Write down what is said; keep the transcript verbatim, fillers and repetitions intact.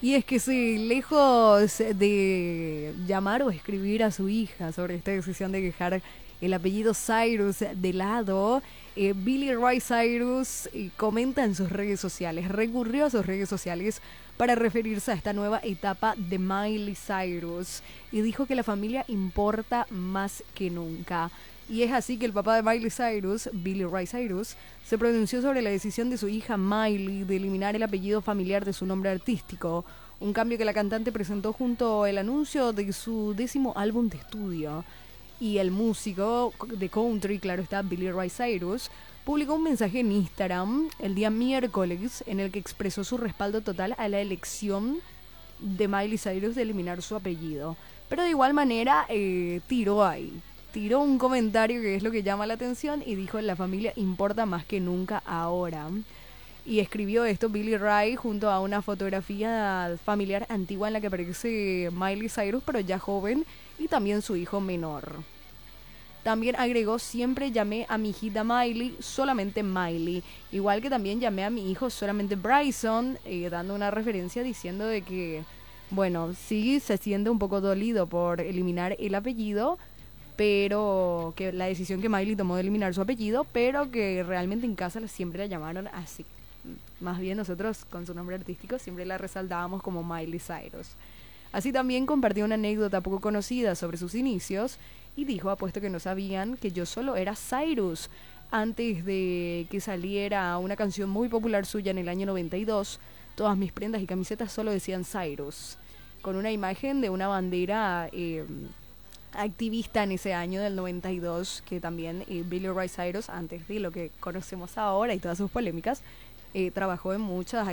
Y es que sí, lejos de llamar o escribir a su hija sobre esta decisión de dejar el apellido Cyrus de lado, eh, Billy Ray Cyrus eh, comenta en sus redes sociales, recurrió a sus redes sociales para referirse a esta nueva etapa de Miley Cyrus y dijo que la familia importa más que nunca. Y es así que el papá de Miley Cyrus, Billy Ray Cyrus, se pronunció sobre la decisión de su hija Miley de eliminar el apellido familiar de su nombre artístico, un cambio que la cantante presentó junto al anuncio de su décimo álbum de estudio. Y el músico de country, claro está, Billy Ray Cyrus, publicó un mensaje en Instagram el día miércoles en el que expresó su respaldo total a la elección de Miley Cyrus de eliminar su apellido. Pero de igual manera eh, tiró ahí, tiró un comentario que es lo que llama la atención y dijo: la familia importa más que nunca ahora. Y escribió esto Billy Ray junto a una fotografía familiar antigua en la que aparece Miley Cyrus, pero ya joven, y también su hijo menor. También agregó: siempre llamé a mi hijita Miley solamente Miley, igual que también llamé a mi hijo solamente Bryson, eh, dando una referencia diciendo de que, bueno, sí se siente un poco dolido por eliminar el apellido, pero que la decisión que Miley tomó de eliminar su apellido, pero que realmente en casa siempre la llamaron así. Más bien nosotros con su nombre artístico siempre la resaltábamos como Miley Cyrus. Así también compartió una anécdota poco conocida sobre sus inicios y dijo, apuesto que no sabían, que yo solo era Cyrus. Antes de que saliera una canción muy popular suya en el año noventa y dos, todas mis prendas y camisetas solo decían Cyrus, con una imagen de una bandera eh, activista en ese año del noventa y dos, que también eh, Billy Ray Cyrus, antes de lo que conocemos ahora y todas sus polémicas, eh, trabajó en muchas